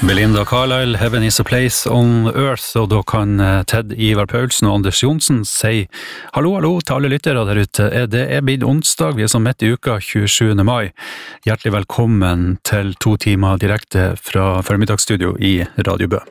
Belinda Carlisle, Heaven is a place on earth, og da kan Ted Ivar Paulsen og Anders Jonsen si hallo til alle lyttere der ute. Det blitt onsdag, vi så midt i uka, 27. mai. Hjertelig velkommen til 2 timer direkte fra formiddagsstudio i Radio Bø.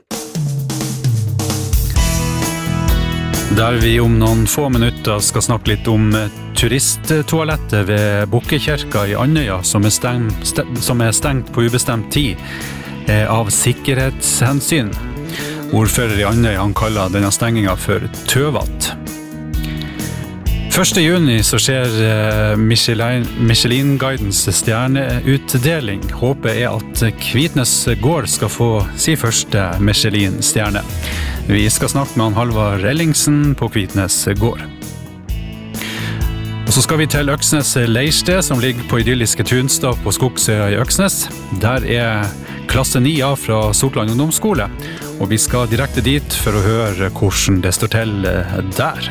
Der vi om noen få minutter skal snakke litt om turisttoalettet ved Bukkekirka i Andøya, som stengt på ubestemt tid av sikkerhetshensyn. Ordfører i Andøya han kaller denne stengingen for tøvatt. 1. juni så skjer Michelin-guidens stjerneutdeling. Håpet at Kvitnes gård skal få sin første Michelin-stjerne. Vi skal snakke med Halvard Ellingsen på Kvitnes gård. Og så skal vi til Øksnes Leirsted, som ligger på idylliske Tunstad på Skogsøya i Øksnes. Der klasse 9A fra Sortland ungdomsskole, og vi skal direkte dit for å høre hvordan det står til der.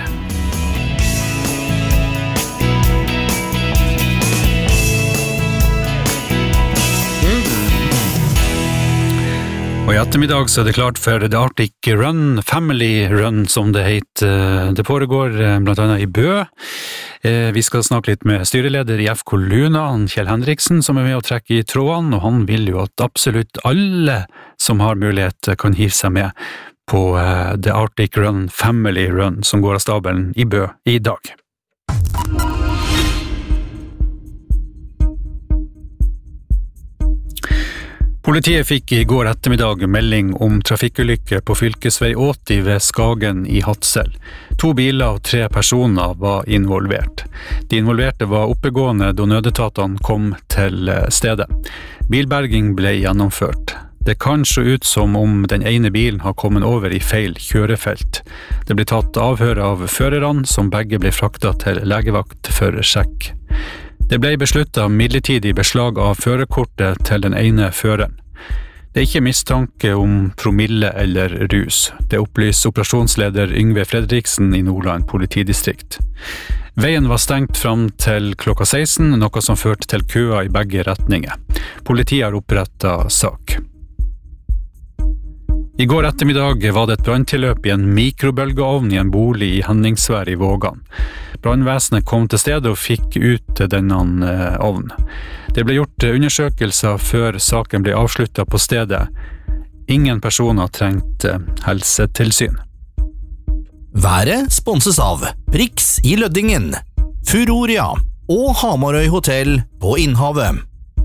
Og i ettermiddag så det klart for The Arctic Run, Family Run som det heter. Det foregår blant annet i Bø. Vi skal snakke litt med styreleder i FK Luna, Kjell Henriksen, som med å trekke i trådene, og han vil jo at absolutt alle som har mulighet kan hive seg med på The Arctic Run, Family Run, som går av stabelen i Bø i dag. Politiet fikk i går ettermiddag melding om trafikkulykke på fylkesvei 80 ved Skagen i Hadsel. 2 biler og 3 personer var involvert. De involverte var oppegående da nødetatene kom til stedet. Bilberging ble gjennomført. Det kan se ut som om den ene bilen har kommet over i feil kjørefelt. Det ble tatt avhør av førerne, som begge ble fraktet til legevakt for sjekk. Det ble besluttet midlertidig beslag av førerkortet til den ene føreren. Det ikke mistanke om promille eller rus. Det opplyser operasjonsleder Yngve Fredriksen i Nordland politidistrikt. Veien var stengt fram til klokka 16, noe som førte til køer i begge retninger. Politiet har opprettet sak. I går ettermiddag var det et branntilløp i en mikrobølgeovn i en bolig i Henningsvær i Vågan. Brannvesenet kom til stedet og fikk ut denne ovnen. Det ble gjort undersøkelser før saken ble avsluttet på stedet. Ingen personer trengte helsetilsyn. Været sponses av Prix i Løddingen, Furoria og Hamarøy Hotel på Innhavet.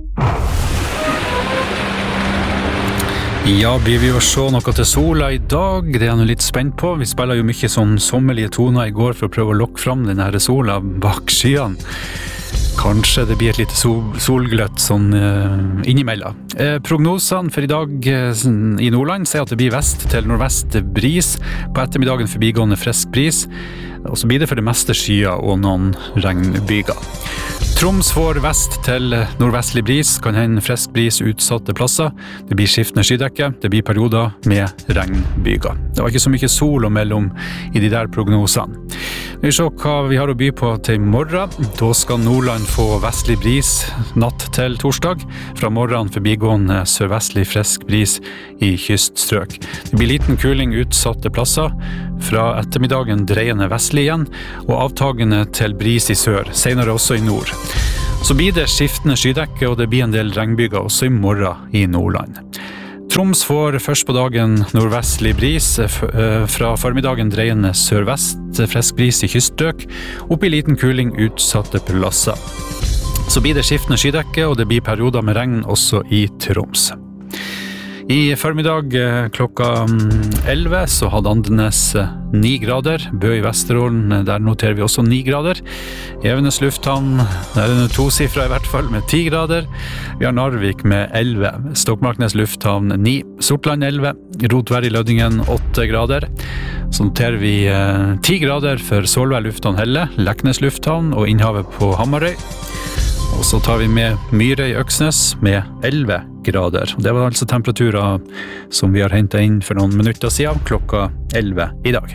Ja, blir vi å se noe til sola i dag? Det jeg litt spent på. Vi spiller jo mye sånn sommerlige toner i går for å prøve å lokke fram denne sola bak skyene. Kanskje det blir et lite solgløtt sånn innimellom. Prognosene for i dag i Nordland sier at det blir vest til nordvest bris, på ettermiddagen forbigående frisk bris, og så blir det for det meste skyer og noen regnbyger. Troms får vest til nordvestlig bris, kan hende frisk bris utsatte plasser. Det blir skiftende skydekke, det blir perioder med regnbyger. Det var ikke så mye sol å mellom i de der prognosene. Vi ser hva vi har å by på til morgen. Da skal Nordland få vestlig bris natt til torsdag. Fra morgenen forbigående sørvestlig frisk bris i kyststrøk. Det blir liten kuling utsatte plasser. Fra ettermiddagen dreiende vestlig igjen, og avtagende til bris i sør, senere også i nord. Så blir det skiftende skydekke, og det blir en del regnbyger også i morgen i Nordland. Troms får først på dagen nordvestlig bris, fra formiddagen dreiende sørvest, frisk bris i kyststrøk, opp i liten kuling utsatte plasser. Så blir det skiftende skydekke, og det blir perioder med regn også i Troms. I formiddag klokka 11 så hadde Andenes 9 grader, Bø i Vesterålen, der noterer vi også 9 grader. Evenes lufthavn, der det 2-sifra i hvert fall med 10 grader. Vi har Narvik med 11, Stokmarknes lufthavn 9, Sortland 11, Rotvær i Løddingen 8 grader. Så noterer vi 10 grader for Solvær lufthavn Helle, Leknes lufthavn og Innhavet på Hamarøy. Og så tar vi med Myre i Øksnes med 11 grader. Det var altså temperaturer som vi har hentet inn for noen minutter siden, klokka 11 i dag.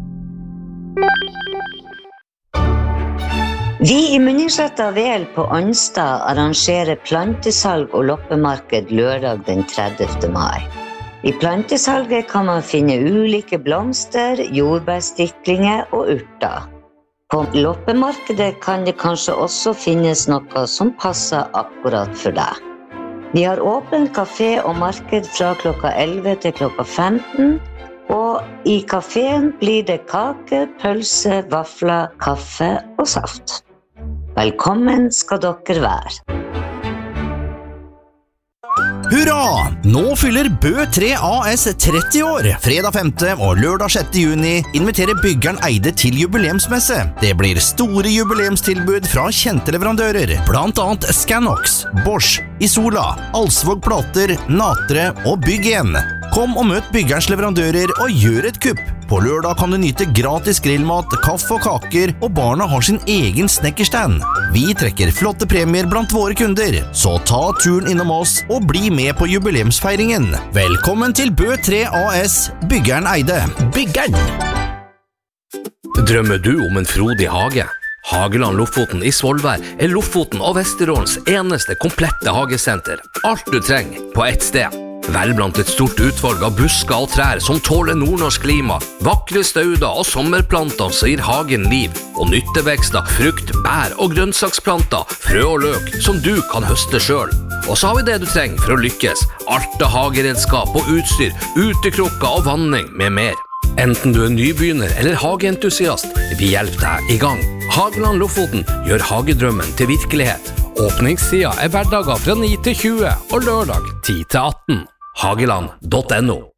Vi i Munningsletta Vel på Anstad arrangerer plantesalg og loppemarked lørdag den 30. mai. I plantesalget kan man finne ulike blomster, jordbærstiklinger og urter. På loppemarkedet kan det kanskje også finnes noe som passer akkurat for deg. Vi har åpen kafé og marked fra klokka 11 til klokka 15, og i kaféen blir det kake, pølse, vafler, kaffe og saft. Velkommen skal dere være. Hurra! Nå fyller Bø 3 AS 30 år. Fredag 5. og lørdag 6. juni inviterer byggeren Eide til jubileumsmesse. Det blir store jubileumstilbud fra kjente leverandører, blant annet Scanox, Bosch, Isola, Alsvåg Plater, Natre og Bygg1. Kom og møt byggerens leverandører og gjør et kupp. På lørdag kan du nyte gratis grillmat, kaffe og kaker, og barna har sin egen snekkerstand. Vi trekker flotte premier blant våre kunder, så ta turen innom oss og bli med på jubileumsfeiringen. Velkommen til Bø 3 AS, byggeren Eide. Byggeren! Drømmer du om en frodig hage? Hageland Lofoten i Svolvær er Lofoten og Vesterålens eneste komplette hagesenter. Alt du trenger på ett sted. Vel blant et stort utvalg av busker og trær som tåler nordnorsk klima, vakre stauder og sommerplanter som gir hagen liv, og nyttevekster, frukt, bær og grønnsaksplanter, frø og løk som du kan høste selv. Og så har vi det du trenger for å lykkes, alt av hageredskap og utstyr, utekrukker og vanning med mer. Enten du er nybegynner eller hageentusiast, vi hjelper deg i gang. Hageland Lofoten gjør hagedrømmen til virkelighet. Åpningstida er hverdager fra 9 til 20 og lørdag 10 til 18. Hageland.no